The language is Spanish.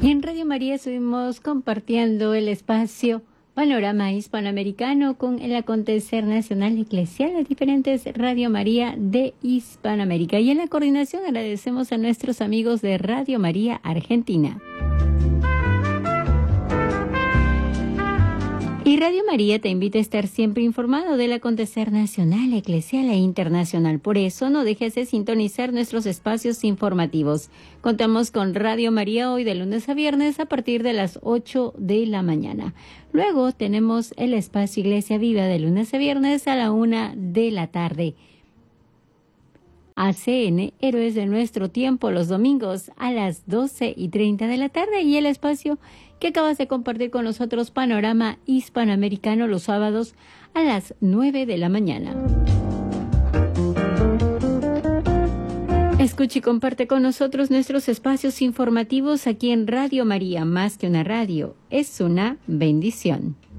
Y en Radio María estuvimos compartiendo el espacio Panorama Hispanoamericano con el acontecer nacional eclesial de diferentes Radio María de Hispanoamérica. Y en la coordinación agradecemos a nuestros amigos de Radio María Argentina. Y Radio María te invita a estar siempre informado del acontecer nacional, eclesial e internacional. Por eso no dejes de sintonizar nuestros espacios informativos. Contamos con Radio María hoy de lunes a viernes a partir de las 8 de la mañana. Luego tenemos el espacio Iglesia Viva de lunes a viernes a la 1 de la tarde. ACN, Héroes de Nuestro Tiempo, los domingos a las 12:30 de la tarde. Y el espacio que acabas de compartir con nosotros, Panorama Hispanoamericano, los sábados a las 9 de la mañana. Escucha y comparte con nosotros nuestros espacios informativos aquí en Radio María. Más que una radio, es una bendición.